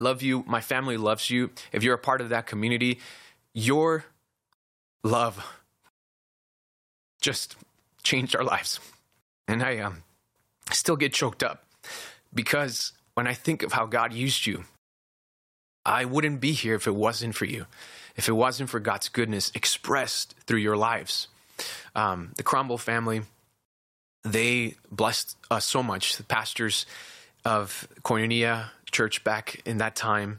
love you. My family loves you. If you're a part of that community, your love just changed our lives. And I still get choked up because when I think of how God used you, I wouldn't be here if it wasn't for you, if it wasn't for God's goodness expressed through your lives. The Cromwell family, they blessed us so much. The pastors of Koinonia Church back in that time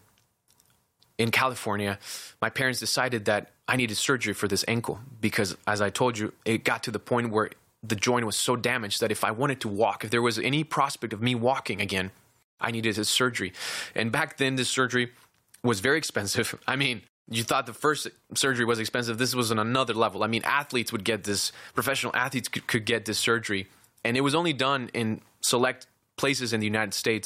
in California, my parents decided that I needed surgery for this ankle because, as I told you, it got to the point where the joint was so damaged that if I wanted to walk, if there was any prospect of me walking again, I needed a surgery. And back then, this surgery was very expensive. I mean, you thought the first surgery was expensive. This was on another level. I mean, athletes would get this, professional athletes could get this surgery. And it was only done in select places in the United States.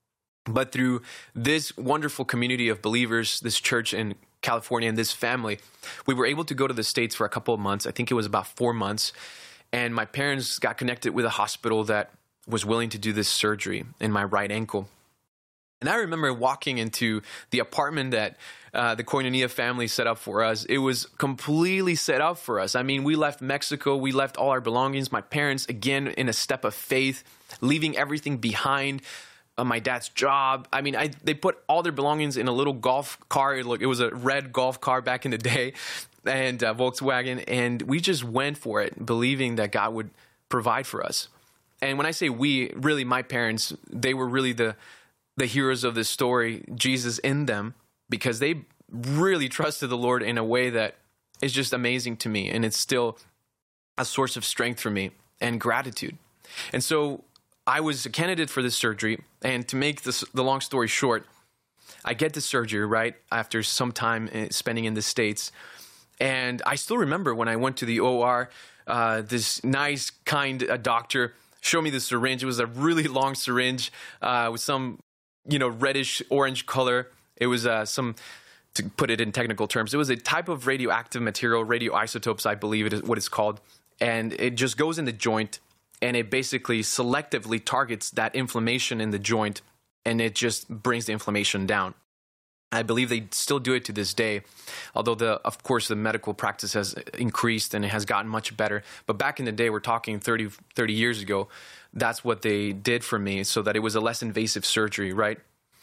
But through this wonderful community of believers, this church in California and this family, we were able to go to the States for a couple of months. I think it was about 4 months. And my parents got connected with a hospital that was willing to do this surgery in my right ankle. And I remember walking into the apartment that the Koinonia family set up for us. It was completely set up for us. I mean, we left Mexico. We left all our belongings. My parents, again, in a step of faith, leaving everything behind. My dad's job. I mean, they put all their belongings in a little golf car. It was a red golf car back in the day, and Volkswagen. And we just went for it, believing that God would provide for us. And when I say we, really my parents, they were really the heroes of this story, Jesus in them, because they really trusted the Lord in a way that is just amazing to me. And it's still a source of strength for me and gratitude. And so I was a candidate for this surgery. And to make the long story short, I get the surgery, right, after some time spending in the States. And I still remember when I went to the OR, this nice, kind doctor showed me the syringe. It was a really long syringe with some, reddish orange color. It was to put it in technical terms, it was a type of radioactive material, radioisotopes, I believe it is what it's called. And it just goes in the joint, and it basically selectively targets that inflammation in the joint, and it just brings the inflammation down. I believe they still do it to this day, although of course the medical practice has increased and it has gotten much better. But back in the day, we're talking 30 years ago, that's what they did for me, so that it was a less invasive surgery, right?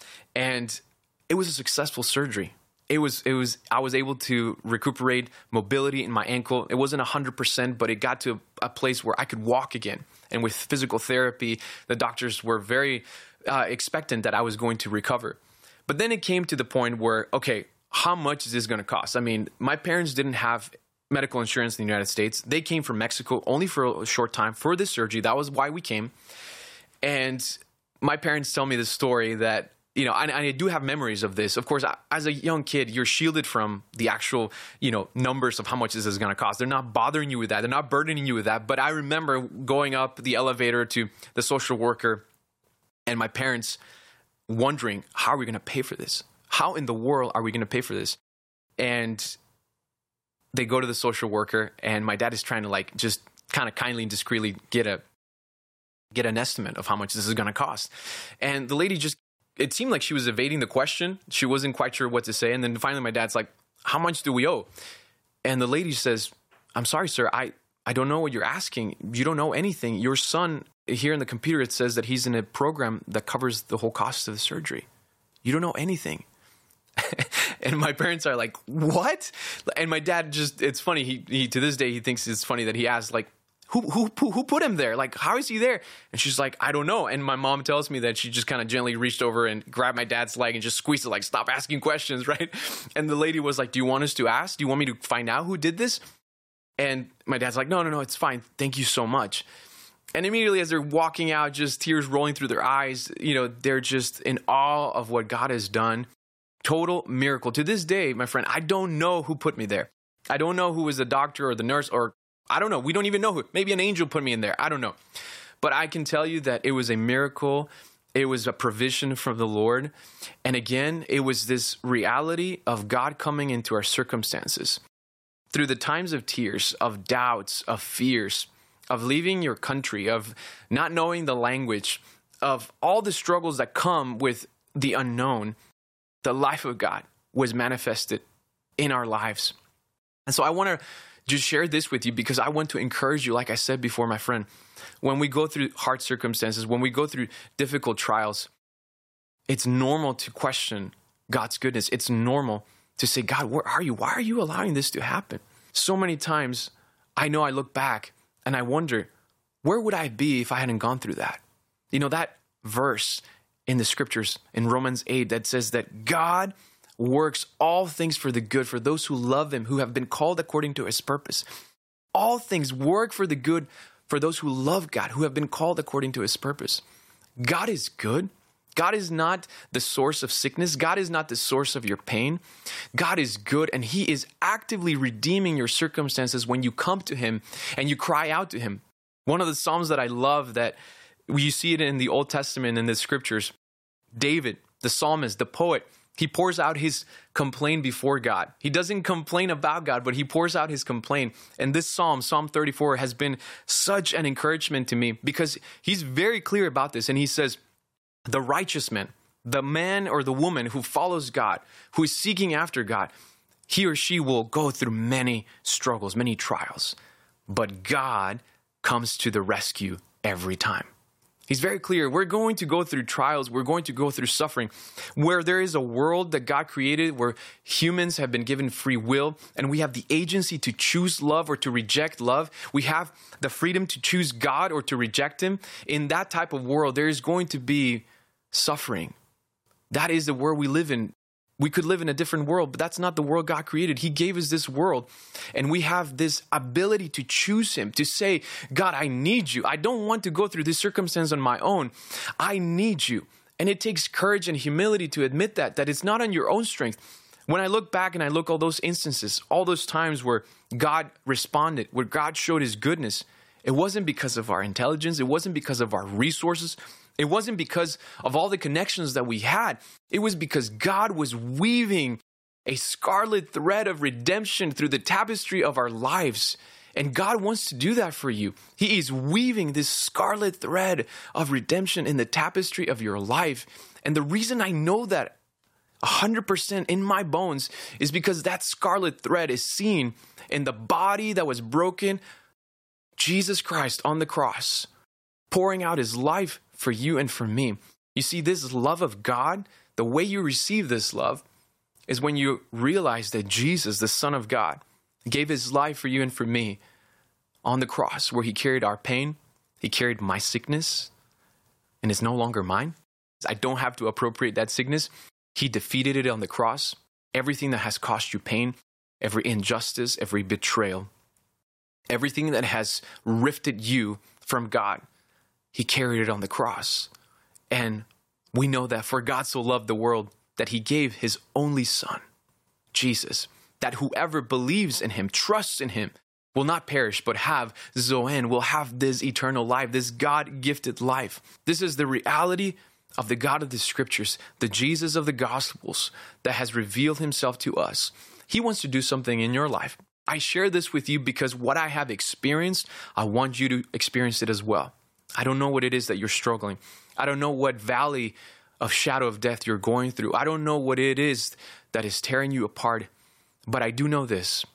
And it was a successful surgery. I was able to recuperate mobility in my ankle. It wasn't 100%, but it got to a place where I could walk again. And with physical therapy, the doctors were very expectant that I was going to recover. But then it came to the point where, okay, how much is this going to cost? I mean, my parents didn't have medical insurance in the United States. They came from Mexico only for a short time for this surgery. That was why we came. And my parents tell me this story that, I do have memories of this. Of course, as a young kid, you're shielded from the actual, numbers of how much this is going to cost. They're not bothering you with that. They're not burdening you with that. But I remember going up the elevator to the social worker and my parents wondering, how are we going to pay for this? How in the world are we going to pay for this? And they go to the social worker, and my dad is trying to just kind of kindly and discreetly get an estimate of how much this is going to cost. And the lady it seemed like she was evading the question. She wasn't quite sure what to say. And then finally my dad's like, how much do we owe? And the lady says, I'm sorry, sir. I don't know what you're asking. You don't know anything. Your son, here in the computer, it says that he's in a program that covers the whole cost of the surgery. You don't know anything. And my parents are like, what? And my dad it's funny. He to this day, he thinks it's funny that he asked, who put him there? How is he there? And she's like, I don't know. And my mom tells me that she just kind of gently reached over and grabbed my dad's leg and just squeezed it, stop asking questions, right? And the lady was like, do you want us to ask? Do you want me to find out who did this? And my dad's like, no, it's fine. Thank you so much. And immediately as they're walking out, just tears rolling through their eyes, they're just in awe of what God has done. Total miracle. To this day, my friend, I don't know who put me there. I don't know who was the doctor or the nurse, or I don't know. We don't even know who. Maybe an angel put me in there. I don't know. But I can tell you that it was a miracle. It was a provision from the Lord. And again, it was this reality of God coming into our circumstances. Through the times of tears, of doubts, of fears, of leaving your country, of not knowing the language, of all the struggles that come with the unknown, the life of God was manifested in our lives. And so I want to just share this with you because I want to encourage you, like I said before, my friend, when we go through hard circumstances, when we go through difficult trials, it's normal to question God's goodness. It's normal to say, God, where are you? Why are you allowing this to happen? So many times, I know I look back and I wonder, where would I be if I hadn't gone through that? You know, that verse in the scriptures in Romans 8 that says that God works all things for the good for those who love him, who have been called according to his purpose. All things work for the good for those who love God, who have been called according to his purpose. God is good. God is not the source of sickness. God is not the source of your pain. God is good, and he is actively redeeming your circumstances when you come to him and you cry out to him. One of the Psalms that I love, that you see it in the Old Testament, in the scriptures, David, the psalmist, the poet, he pours out his complaint before God. He doesn't complain about God, but he pours out his complaint. And this Psalm, Psalm 34, has been such an encouragement to me because he's very clear about this. And he says, the righteous man, the man or the woman who follows God, who is seeking after God, he or she will go through many struggles, many trials. But God comes to the rescue every time. He's very clear. We're going to go through trials. We're going to go through suffering. Where there is a world that God created, where humans have been given free will, and we have the agency to choose love or to reject love. We have the freedom to choose God or to reject him. In that type of world, there is going to be suffering. That is the world we live in. We could live in a different world, but that's not the world God created. He gave us this world, and we have this ability to choose him, to say, God, I need you. I don't want to go through this circumstance on my own. I need you. And it takes courage and humility to admit that it's not on your own strength. When I look back and I look all those instances, all those times where God responded, where God showed his goodness, it wasn't because of our intelligence. It wasn't because of our resources. It wasn't because of all the connections that we had. It was because God was weaving a scarlet thread of redemption through the tapestry of our lives. And God wants to do that for you. He is weaving this scarlet thread of redemption in the tapestry of your life. And the reason I know that 100% in my bones is because that scarlet thread is seen in the body that was broken, Jesus Christ on the cross, pouring out his life for you and for me. You see, this love of God, the way you receive this love is when you realize that Jesus, the Son of God, gave his life for you and for me on the cross, where he carried our pain, he carried my sickness, and it's no longer mine. I don't have to appropriate that sickness. He defeated it on the cross. Everything that has caused you pain, every injustice, every betrayal, everything that has rifted you from God, he carried it on the cross. And we know that for God so loved the world that he gave his only son, Jesus, that whoever believes in him, trusts in him, will not perish, but have Zoan, will have this eternal life, this God-gifted life. This is the reality of the God of the scriptures, the Jesus of the Gospels that has revealed himself to us. He wants to do something in your life. I share this with you because what I have experienced, I want you to experience it as well. I don't know what it is that you're struggling. I don't know what valley of shadow of death you're going through. I don't know what it is that is tearing you apart. But I do know this.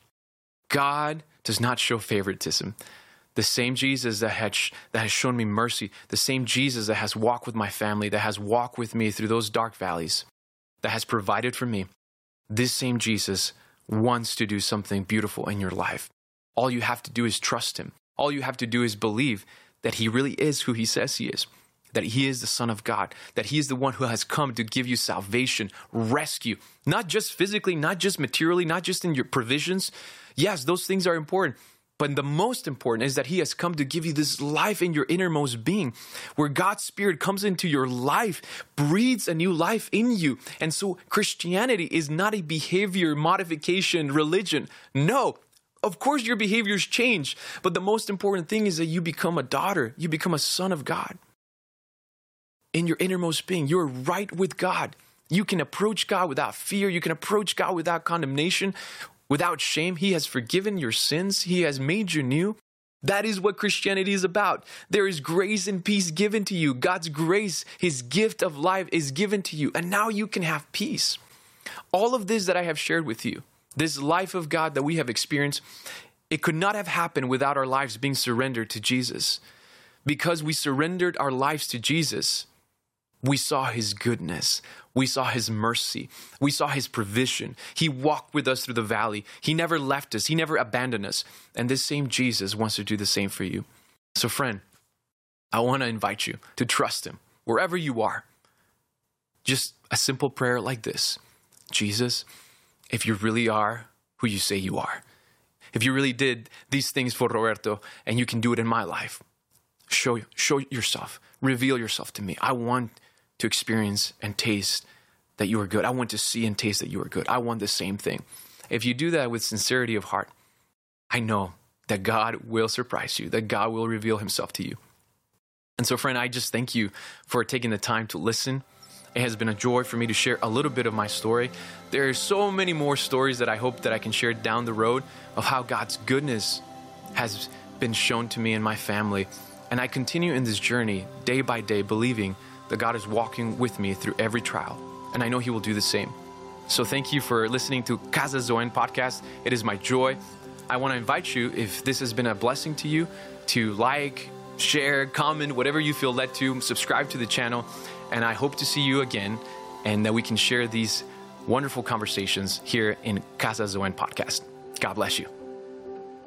God does not show favoritism. The same Jesus that has shown me mercy, the same Jesus that has walked with my family, that has walked with me through those dark valleys, that has provided for me, this same Jesus wants to do something beautiful in your life. All you have to do is trust him. All you have to do is believe that he really is who he says he is, that he is the Son of God, that he is the one who has come to give you salvation, rescue, not just physically, not just materially, not just in your provisions. Yes, those things are important. But the most important is that he has come to give you this life in your innermost being, where God's Spirit comes into your life, breathes a new life in you. And so Christianity is not a behavior modification religion. No. Of course, your behaviors change, but the most important thing is that you become a daughter, you become a son of God. In your innermost being, you're right with God. You can approach God without fear. You can approach God without condemnation, without shame. He has forgiven your sins. He has made you new. That is what Christianity is about. There is grace and peace given to you. God's grace, his gift of life is given to you. And now you can have peace. All of this that I have shared with you, this life of God that we have experienced, it could not have happened without our lives being surrendered to Jesus. Because we surrendered our lives to Jesus, we saw his goodness. We saw his mercy. We saw his provision. He walked with us through the valley. He never left us. He never abandoned us. And this same Jesus wants to do the same for you. So friend, I want to invite you to trust him wherever you are. Just a simple prayer like this. Jesus, if you really are who you say you are, if you really did these things for Roberto and you can do it in my life, show yourself, reveal yourself to me. I want to experience and taste that you are good. I want to see and taste that you are good. I want the same thing. If you do that with sincerity of heart, I know that God will surprise you, that God will reveal himself to you. And so, friend, I just thank you for taking the time to listen. It has been a joy for me to share a little bit of my story. There are so many more stories that I hope that I can share down the road of how God's goodness has been shown to me and my family. And I continue in this journey day by day, believing that God is walking with me through every trial. And I know he will do the same. So thank you for listening to Casa Zoen podcast. It is my joy. I want to invite you, if this has been a blessing to you, to like, share, comment, whatever you feel led to, subscribe to the channel. And I hope to see you again and that we can share these wonderful conversations here in Casa Zoen podcast. God bless you.